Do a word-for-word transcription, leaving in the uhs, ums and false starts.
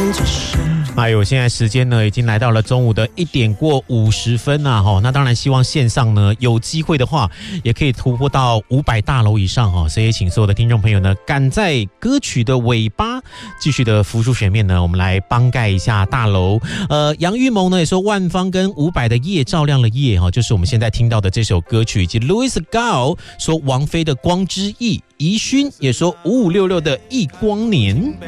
哎呦，现在时间呢已经来到了中午的一点过五十分啊！哈，那当然希望线上呢有机会的话，也可以突破到五百大楼以上哈。所以请所有的听众朋友呢，赶在歌曲的尾巴继续的浮出水面呢，我们来帮盖一下大楼。呃，杨玉萌呢也说万芳跟伍佰的夜照亮了夜哈，就是我们现在听到的这首歌曲，以及 Louis Gao 说王菲的光之翼，怡勋也说五五六六的忆光年。